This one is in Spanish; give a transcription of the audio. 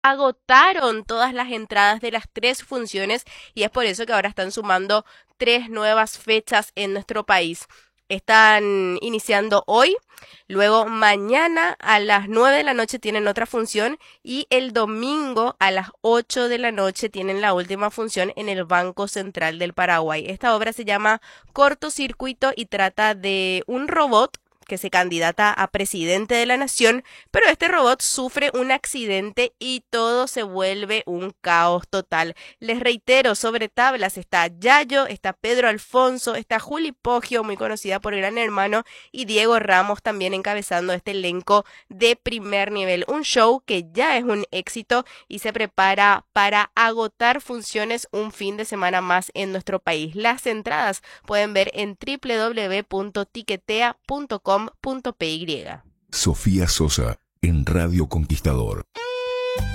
agotaron todas las entradas de las tres funciones y es por eso que ahora están sumando tres nuevas fechas en nuestro país. Están iniciando hoy, luego mañana a las 9 de la noche tienen otra función y el domingo a las 8 de la noche tienen la última función en el Banco Central del Paraguay. Esta obra se llama Cortocircuito y trata de un robot que se candidata a presidente de la nación, pero este robot sufre un accidente y todo se vuelve un caos total. Les reitero, sobre tablas está Yayo, está Pedro Alfonso, está Juli Poggio, muy conocida por Gran Hermano, y Diego Ramos también encabezando este elenco de primer nivel. Un show que ya es un éxito y se prepara para agotar funciones un fin de semana más en nuestro país. Las entradas pueden ver en www.tiquetea.com.py. Sofía Sosa en Radio Conquistador.